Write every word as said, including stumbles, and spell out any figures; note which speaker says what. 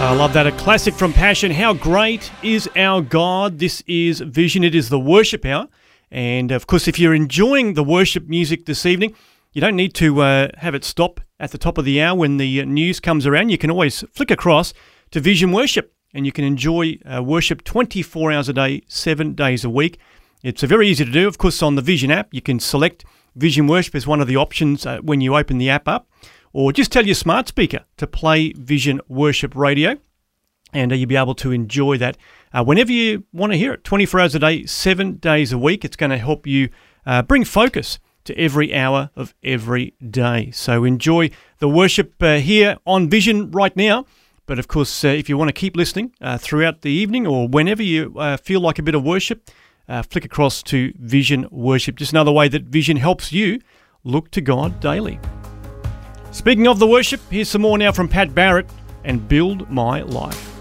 Speaker 1: I love that. A classic from Passion. How great is our God? This is Vision. It is the worship hour. And of course, if you're enjoying the worship music this evening, you don't need to uh, have it stop at the top of the hour when the news comes around. You can always flick across to Vision Worship and you can enjoy uh, worship twenty-four hours a day, seven days a week. It's uh, very easy to do. Of course, on the Vision app, you can select Vision Worship as one of the options uh, when you open the app up. Or just tell your smart speaker to play Vision Worship Radio, and uh, you'll be able to enjoy that uh, whenever you want to hear it, twenty-four hours a day, seven days a week. It's going to help you uh, bring focus to every hour of every day. So enjoy the worship uh, here on Vision right now. But of course, uh, if you want to keep listening uh, throughout the evening or whenever you uh, feel like a bit of worship, uh, flick across to Vision Worship. Just another way that Vision helps you look to God daily. Speaking of the worship, here's some more now from Pat Barrett and Build My Life.